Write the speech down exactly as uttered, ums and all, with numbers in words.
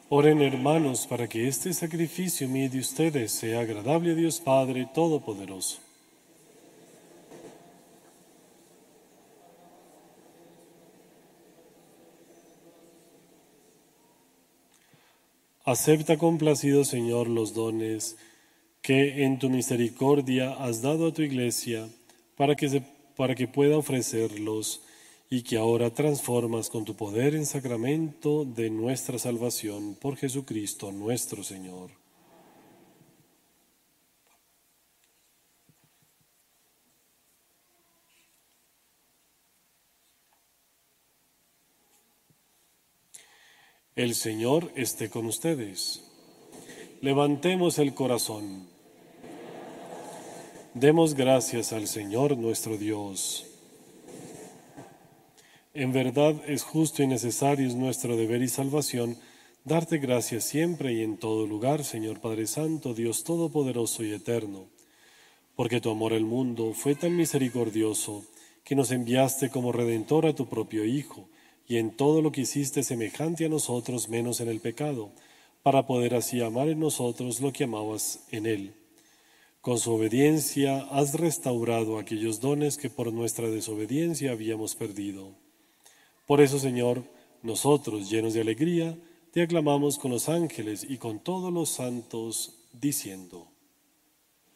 Oren, hermanos, para que este sacrificio mío de ustedes sea agradable a Dios Padre Todopoderoso. Acepta complacido, Señor, los dones que en tu misericordia has dado a tu Iglesia para que, se, para que pueda ofrecerlos y que ahora transformas con tu poder en sacramento de nuestra salvación por Jesucristo nuestro Señor. El Señor esté con ustedes. Levantemos el corazón. Demos gracias al Señor nuestro Dios. En verdad es justo y necesario, es nuestro deber y salvación, darte gracias siempre y en todo lugar, Señor Padre Santo, Dios Todopoderoso y Eterno, porque tu amor al mundo fue tan misericordioso que nos enviaste como Redentor a tu propio Hijo, y en todo lo que hiciste semejante a nosotros menos en el pecado, para poder así amar en nosotros lo que amabas en Él. Con su obediencia has restaurado aquellos dones que por nuestra desobediencia habíamos perdido. Por eso, Señor, nosotros, llenos de alegría, te aclamamos con los ángeles y con todos los santos, diciendo: